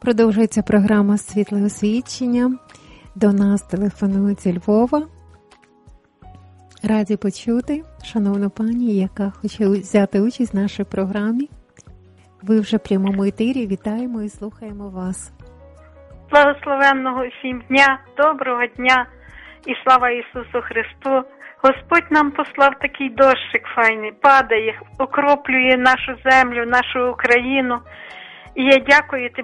Продовжується програма «Світле освічення». До нас телефонують зі Львова. Раді почути шановну пані, яка хоче взяти участь в нашій програмі. Ви вже в прямому етері. Вітаємо і слухаємо вас. Благословенного всім дня, доброго дня і слава Ісусу Христу. Господь нам послав такий дощик файний, падає, окроплює нашу землю, нашу Україну. І я дякую тобі,